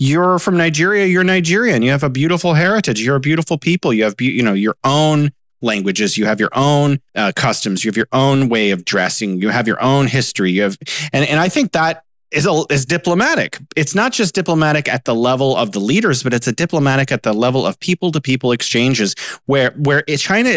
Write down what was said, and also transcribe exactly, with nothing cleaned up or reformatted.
you're from Nigeria, you're Nigerian. You have a beautiful heritage. You're a beautiful people. You have, you know, your own languages. You have your own uh, customs. You have your own way of dressing. You have your own history. You have, and, and I think that is a, is diplomatic. It's not just diplomatic at the level of the leaders, but it's a diplomatic at the level of people to people exchanges where, where China